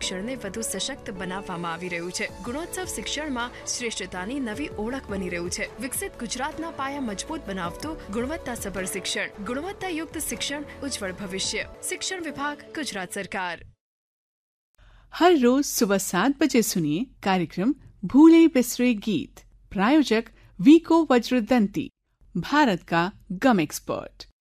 શિક્ષણને વધુ સશક્ત બનાવવામાં આવી રહ્યું છે. ગુણોત્સવ શિક્ષણમાં શ્રેષ્ઠતાની નવી ઓળખ બની રહ્યું છે. વિકસિત ગુજરાતના પાયા મજબૂત બનાવતું ગુણવત્તાસભર શિક્ષણ, ગુણવત્તાયુક્ત શિક્ષણ, ઉજ્જવળ ભવિષ્ય. शिक्षण विभाग, गुजरात सरकार. हर रोज सुबह 7 बजे सुनिए कार्यक्रम भूले बिसरे गीत. प्रायोजक वीको वज्रदंती, भारत का गम एक्सपर्ट.